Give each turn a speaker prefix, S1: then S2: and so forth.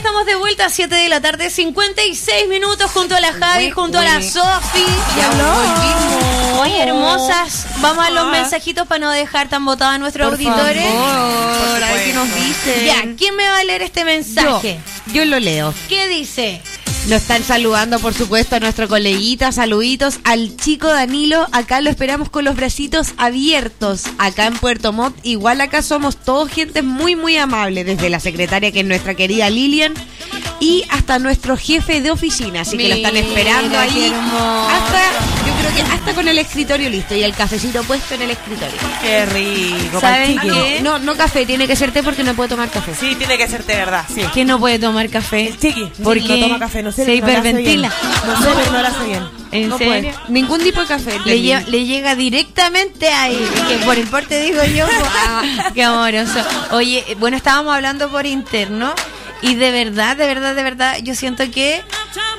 S1: estamos de vuelta a 7 de la tarde, 56 minutos junto a la Javi, junto a la Sofi. Oye, hermosas, vamos a los mensajitos para no dejar tan botados a nuestros auditores.
S2: Por a ver qué nos dicen.
S1: Ya, ¿quién me va a leer este mensaje?
S2: Yo lo leo.
S1: ¿Qué dice?
S2: Lo están saludando, por supuesto, a nuestro coleguita. Saluditos al chico Danilo. Acá lo esperamos con los bracitos abiertos. Acá en Puerto Montt. Igual acá somos todos gente muy, muy amable. Desde la secretaria, que es nuestra querida Lilian, y hasta nuestro jefe de oficina. Así que lo están esperando ahí. Yo creo que hasta con el escritorio listo y el cafecito puesto en el escritorio.
S3: Qué rico.
S1: ¿Saben qué?
S2: No café, tiene que ser té porque no puede tomar café.
S3: Sí, tiene que ser té, ¿verdad? Sí.
S1: ¿Quién no puede tomar café?
S3: Chiqui,
S1: Porque
S3: no toma café, no sé.
S1: se
S3: no lo hace
S1: hiperventila.
S3: bien. No sé, pero no lo hace bien.
S1: ¿En
S3: no
S1: serio?
S3: puede.
S2: Ningún tipo de café.
S1: Le llega directamente ahí, que por el porte digo yo. Qué amoroso. Oye, bueno, estábamos hablando por interno y de verdad, yo siento que